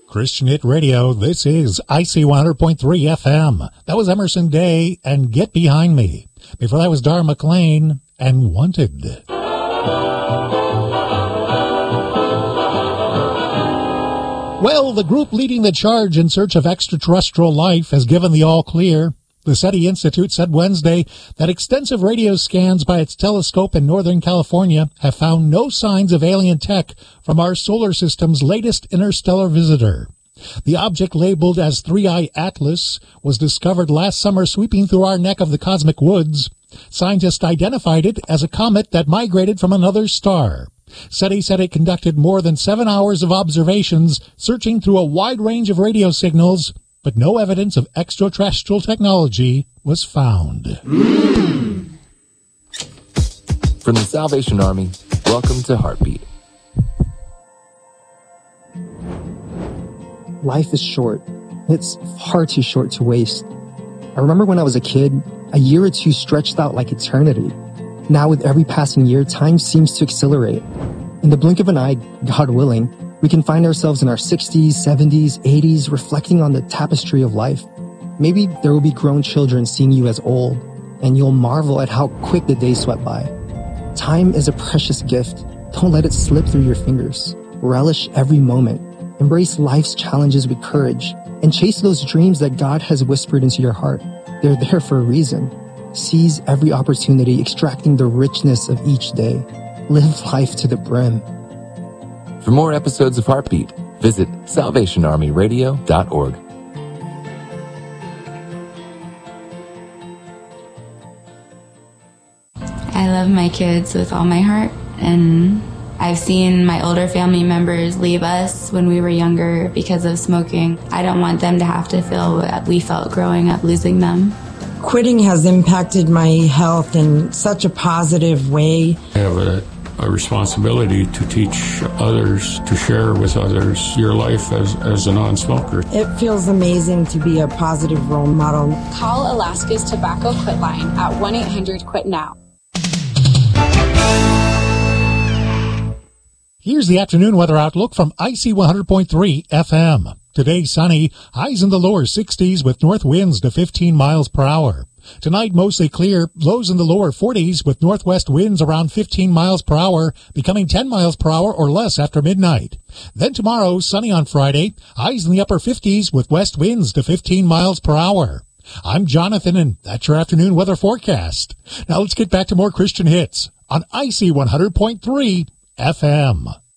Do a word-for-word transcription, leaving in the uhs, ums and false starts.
Christian Hit Radio, this is I C one hundred point three F M. That was Emerson Day and Get Behind Me. Before that was Dar McLean and Wanted. Well, the group leading the charge in search of extraterrestrial life has given the all clear. The SETI Institute said Wednesday that extensive radio scans by its telescope in Northern California have found no signs of alien tech from our solar system's latest interstellar visitor. The object, labeled as three I Atlas, was discovered last summer sweeping through our neck of the cosmic woods. Scientists identified it as a comet that migrated from another star. SETI said it conducted more than seven hours of observations, searching through a wide range of radio signals, but no evidence of extraterrestrial technology was found. Mm. From the Salvation Army, welcome to Heartbeat. Life is short. It's far too short to waste. I remember when I was a kid, a year or two stretched out like eternity. Now with every passing year, time seems to accelerate. In the blink of an eye, God willing, we can find ourselves in our sixties, seventies, eighties, reflecting on the tapestry of life. Maybe there will be grown children seeing you as old, and you'll marvel at how quick the days swept by. Time is a precious gift. Don't let it slip through your fingers. Relish every moment. Embrace life's challenges with courage, and chase those dreams that God has whispered into your heart. They're there for a reason. Seize every opportunity, extracting the richness of each day. Live life to the brim. For more episodes of Heartbeat, visit salvation army radio dot org. I love my kids with all my heart, and I've seen my older family members leave us when we were younger because of smoking. I don't want them to have to feel what we felt growing up losing them. Quitting has impacted my health in such a positive way. I have a a responsibility to teach others, to share with others your life as, as a non-smoker. It feels amazing to be a positive role model. Call Alaska's Tobacco Quit Line at one eight hundred quit now. Here's the afternoon weather outlook from I C one hundred point three F M. Today sunny, highs in the lower sixties with north winds to fifteen miles per hour. Tonight, mostly clear, lows in the lower forties with northwest winds around fifteen miles per hour, becoming ten miles per hour or less after midnight. Then tomorrow, sunny on Friday, highs in the upper fifties with west winds to fifteen miles per hour. I'm Jonathan, and that's your afternoon weather forecast. Now let's get back to more Christian hits on I C one hundred point three F M.